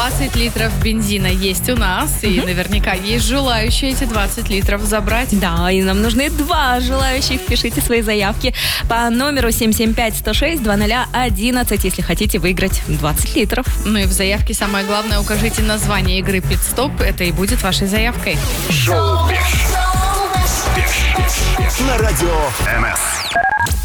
20 литров бензина есть у нас, и наверняка есть желающие эти 20 литров забрать. Да, и нам нужны 2 желающих. Пишите свои заявки по номеру 775-106-2011, если хотите выиграть 20 литров. Ну и в заявке самое главное, укажите название игры «Пит-стоп». Это и будет вашей заявкой. Шоу «Беш» на радио МС.